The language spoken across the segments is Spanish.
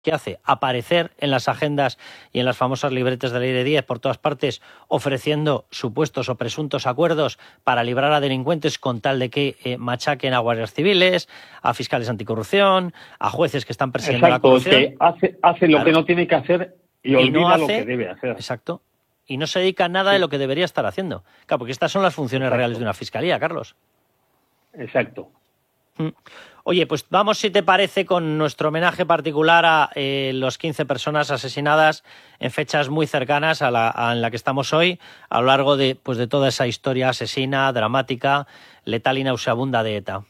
¿qué hace? Aparecer en las agendas y en las famosas libretas de ley de 10 por todas partes, ofreciendo supuestos o presuntos acuerdos para librar a delincuentes con tal de que machaquen a guardias civiles, a fiscales anticorrupción, a jueces que están persiguiendo la corrupción. Es que hace lo que no tiene que hacer y olvida lo que debe hacer. Exacto. Y no se dedica a nada de lo que debería estar haciendo. Claro, porque estas son las funciones reales de una fiscalía, Carlos. Exacto. Oye, pues vamos, si te parece, con nuestro homenaje particular a los 15 personas asesinadas en fechas muy cercanas en la que estamos hoy, a lo largo de toda esa historia asesina, dramática, letal y nauseabunda de ETA.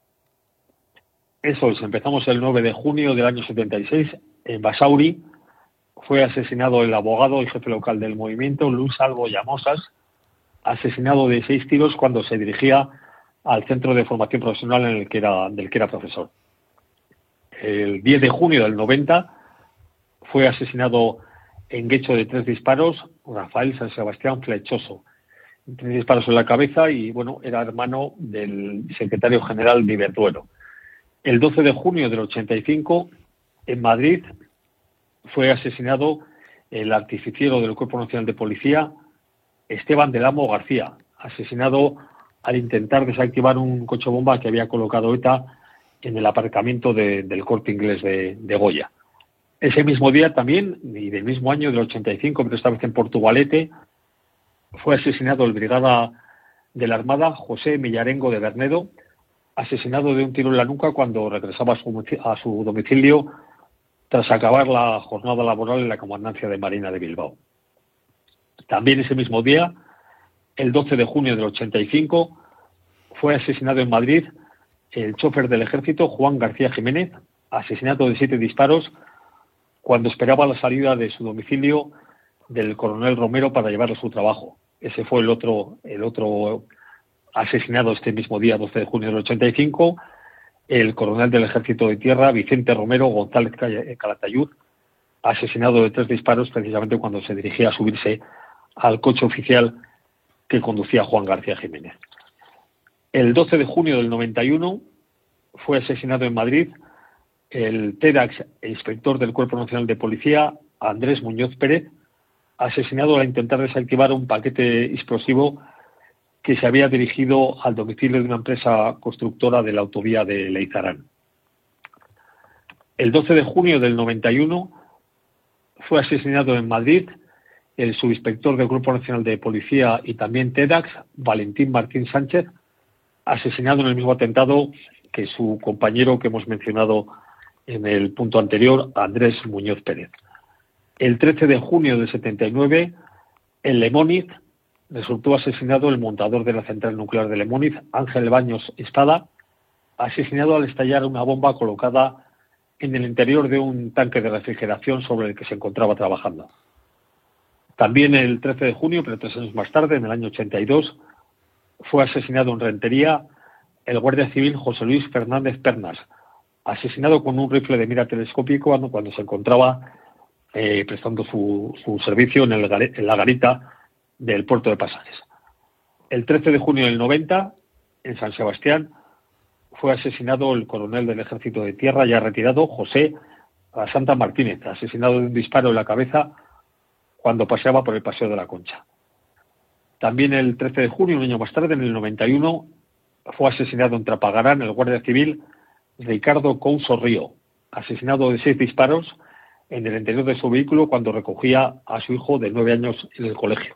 Eso es, empezamos el 9 de junio del año 76 en Basauri. Fue asesinado el abogado y jefe local del movimiento, Luis Albo Llamosas, asesinado de 6 tiros cuando se dirigía al centro de formación profesional del que era profesor. El 10 de junio del 90 fue asesinado en Guecho de 3 disparos Rafael San Sebastián Flechoso. 3 disparos en la cabeza y, era hermano del secretario general de Iberduero. El 12 de junio del 85, en Madrid, fue asesinado el artificiero del Cuerpo Nacional de Policía, Esteban del Amo García, asesinado al intentar desactivar un coche bomba que había colocado ETA en el aparcamiento del Corte Inglés de Goya. Ese mismo día también, y del mismo año, del 85, pero esta vez en Portugalete, fue asesinado el brigada de la Armada, José Millarengo de Bernedo, asesinado de un tiro en la nuca cuando regresaba a su domicilio tras acabar la jornada laboral en la Comandancia de Marina de Bilbao. También ese mismo día, el 12 de junio del 85, fue asesinado en Madrid el chofer del ejército, Juan García Jiménez, asesinado de 7 disparos cuando esperaba la salida de su domicilio del coronel Romero para llevarlo a su trabajo. Ese fue el otro asesinado este mismo día, 12 de junio del 85, el coronel del ejército de tierra, Vicente Romero González Calatayud, asesinado de 3 disparos precisamente cuando se dirigía a subirse al coche oficial que conducía Juan García Jiménez. El 12 de junio del 91 fue asesinado en Madrid el TEDx inspector del Cuerpo Nacional de Policía, Andrés Muñoz Pérez, asesinado al intentar desactivar un paquete explosivo que se había dirigido al domicilio de una empresa constructora de la autovía de Leizarán. El 12 de junio del 91 fue asesinado en Madrid el subinspector del Grupo Nacional de Policía y también TEDx, Valentín Martín Sánchez, asesinado en el mismo atentado que su compañero que hemos mencionado en el punto anterior, Andrés Muñoz Pérez. El 13 de junio del 79, en Lemóniz, resultó asesinado el montador de la central nuclear de Lemóniz, Ángel Baños Espada, asesinado al estallar una bomba colocada en el interior de un tanque de refrigeración sobre el que se encontraba trabajando. También el 13 de junio, pero 3 años más tarde, en el año 82, fue asesinado en Rentería el guardia civil José Luis Fernández Pernas, asesinado con un rifle de mira telescópico cuando se encontraba prestando su servicio en la garita del puerto de Pasajes. El 13 de junio del 90, en San Sebastián, fue asesinado el coronel del Ejército de Tierra ya retirado, José Santa Martínez, asesinado de un disparo en la cabeza cuando paseaba por el Paseo de la Concha. También el 13 de junio, un año más tarde, en el 91, fue asesinado en Trapagarán el guardia civil Ricardo Couso Río, asesinado de 6 disparos en el interior de su vehículo cuando recogía a su hijo de 9 años en el colegio.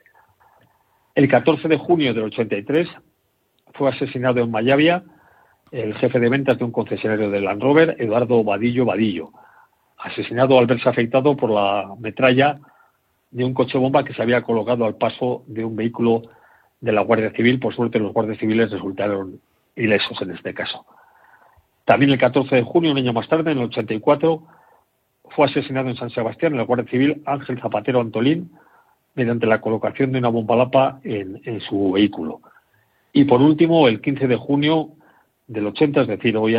El 14 de junio del 83 fue asesinado en Mayavia el jefe de ventas de un concesionario de Land Rover, Eduardo Vadillo, asesinado al verse afectado por la metralla de un coche bomba que se había colocado al paso de un vehículo de la Guardia Civil. Por suerte, los guardias civiles resultaron ilesos en este caso. También el 14 de junio, un año más tarde, en el 84, fue asesinado en San Sebastián el guardia civil Ángel Zapatero Antolín mediante la colocación de una bomba lapa en su vehículo. Y por último, el 15 de junio del 80, es decir, hoy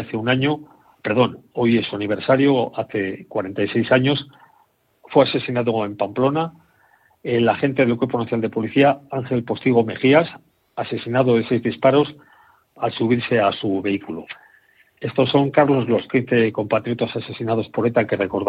es su aniversario, hace 46 años, fue asesinado en Pamplona el agente del Cuerpo Nacional de Policía, Ángel Postigo Mejías, asesinado de 6 disparos al subirse a su vehículo. Estos son, Carlos, los 15 compatriotas asesinados por ETA que recordamos.